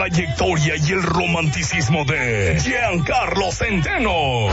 Trayectoria y el romanticismo de Giancarlo Centeno.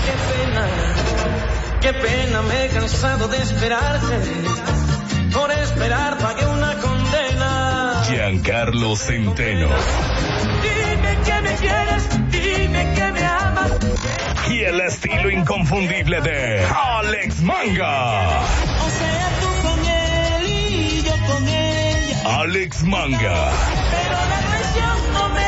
Qué pena, me he cansado de esperarte. Por esperar pagué una condena. Giancarlo Centeno. Dime que me quieres, dime que me amas. Y el estilo inconfundible de Alex Manga. O sea, tú con él y yo con ella. Alex Manga. Pero la traición no me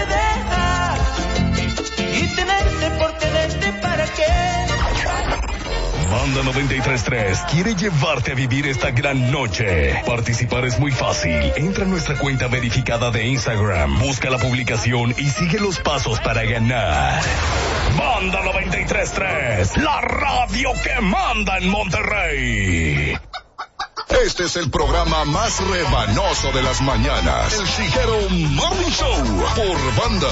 deja. Y tenerte por tenerte, ¿para qué? Banda 93.3 quiere llevarte a vivir esta gran noche. Participar es muy fácil. Entra a nuestra cuenta verificada de Instagram, busca la publicación y sigue los pasos para ganar. Banda 93.3, la radio que manda en Monterrey. Este es el programa más rebanoso de las mañanas. El Chiguero Morning Show por Banda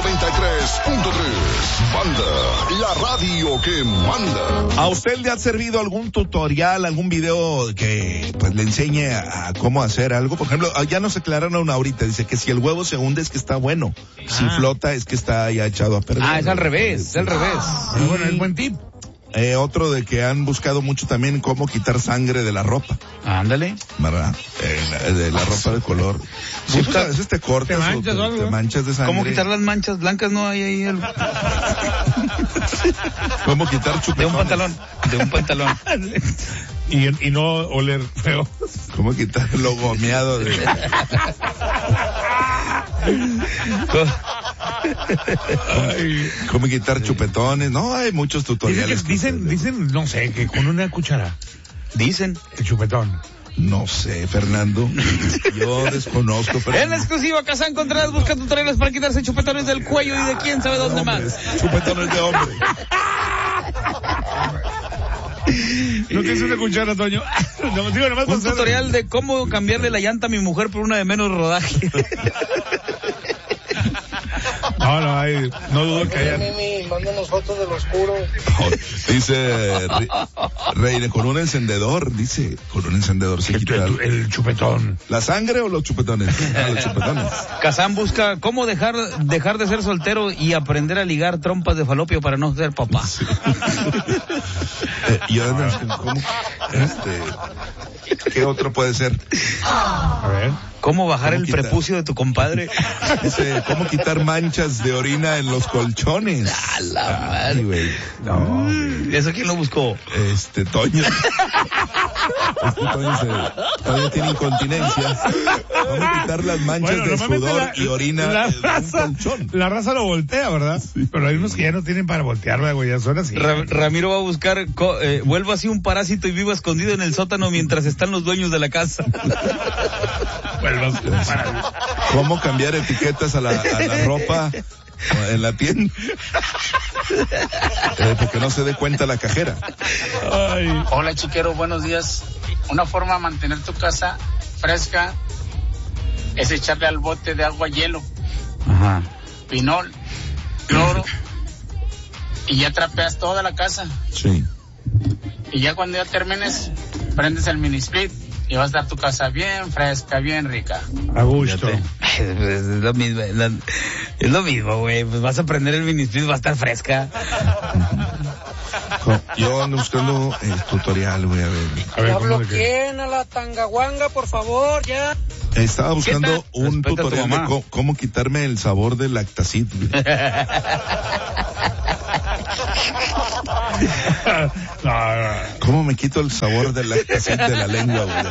93.3. Banda, la radio que manda. ¿A usted le ha servido algún tutorial, algún video que pues le enseñe a cómo hacer algo? Por ejemplo, ya nos aclararon ahorita, dice que si el huevo se hunde es que está bueno. Si flota es que está ya echado a perder. Es al revés, es al revés. Pero bueno, es buen tip. Otro de que han buscado mucho también cómo quitar sangre de la ropa. Ándale. ¿Verdad? De la ropa de color. Sí, pues a veces te cortas te manchas de sangre. ¿Cómo quitar las manchas blancas? No hay ahí el... ¿Cómo quitar chupetones? De un pantalón. Y no oler feo. ¿Cómo quitar lo gomeado de... ¿Cómo quitar chupetones? No, hay muchos tutoriales. Dicen, no sé, que con una cuchara. Dicen. El chupetón. No sé, Fernando. Yo desconozco. En la exclusiva, Kazán Contreras busca tutoriales para quitarse chupetones del cuello y de quién sabe dónde más. Chupetones de hombre. ¿No tienes una cuchara, Toño? No, digo, un tutorial de cómo cambiarle la llanta a mi mujer por una de menos rodaje. No dudo que haya. Mándanos fotos del oscuro. Dice Reine, con un encendedor, con un encendedor se quita el chupetón. ¿La sangre o los chupetones? Los chupetones. Kazán busca cómo dejar de ser soltero y aprender a ligar trompas de falopio para no ser papá. Sí. ¿Cómo? ¿Qué otro puede ser? A ver. ¿Cómo bajar el prepucio de tu compadre? ¿Cómo quitar manchas de orina en los colchones? ¡A la madre! Güey. No. ¿Eso quién lo buscó? Toño. Toño tiene incontinencia. ¿Cómo quitar las manchas de sudor y orina en un colchón? La raza lo voltea, ¿verdad? Sí. Pero hay unos que ya no tienen para voltearlo, güey, ya son así. Ramiro va a buscar, vuelvo así un parásito y vivo escondido en el sótano mientras están los dueños de la casa. ¿Cómo cambiar etiquetas a la ropa en la tienda? Porque no se dé cuenta la cajera. Ay. Hola, Chiquero, buenos días. Una forma de mantener tu casa fresca es echarle al bote de agua hielo, pinol, cloro, y ya trapeas toda la casa. Sí. Y ya cuando ya termines, prendes el mini split y va a estar tu casa bien fresca, bien rica. A gusto. Es lo mismo, güey. Pues vas a prender el mini split, va a estar fresca. Yo ando buscando el tutorial, güey, a ver. ¿Ya bloqueen a la tangahuanga, por favor, ya? Estaba buscando un tutorial de cómo quitarme el sabor del Lactacid, güey. ¿Cómo me quito el sabor del Lactacid de la lengua, güey?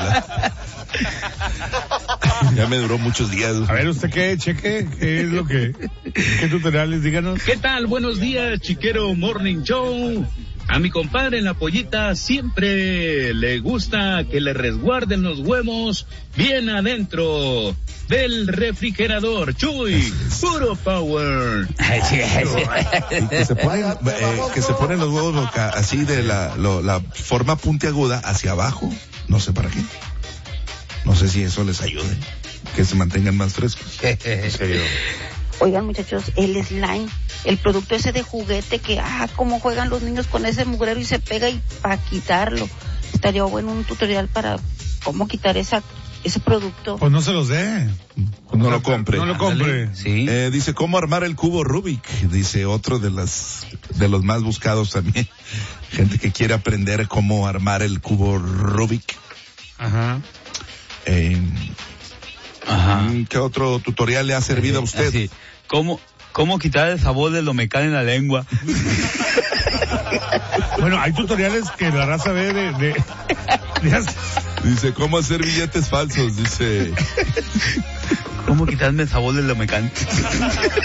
Ya me duró muchos días. A ver, ¿usted qué es lo que... ¿Qué tutoriales? Díganos. ¿Qué tal? Buenos días, Chiquero Morning Show. A mi compadre en la pollita siempre le gusta que le resguarden los huevos bien adentro del refrigerador. Chuy, puro power. Que se ponen los huevos así de la forma puntiaguda hacia abajo. No sé para qué. No sé si eso les ayude, que se mantengan más frescos. ¿En serio? Oigan, muchachos, el slime, el producto ese de juguete que, cómo juegan los niños con ese mugrero y se pega, y para quitarlo. Estaría bueno un tutorial para cómo quitar esa ese producto. Pues no se los dé. No lo compre. No lo compre. Sí. Dice, ¿cómo armar el cubo Rubik? Dice otro de los más buscados también. Gente que quiere aprender cómo armar el cubo Rubik. Ajá. ¿Qué otro tutorial le ha servido a usted? Sí. ¿Cómo quitar el sabor de lo me cae en la lengua? Bueno, hay tutoriales que la raza ve de Dice, ¿cómo hacer billetes falsos? Dice, ¿cómo quitarme el sabor de lo me cae?